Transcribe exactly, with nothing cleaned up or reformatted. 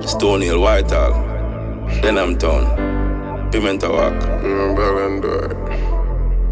Stony Hill, Whitehall, Denham Town, Pimento Walk. Mm, Bell and do it.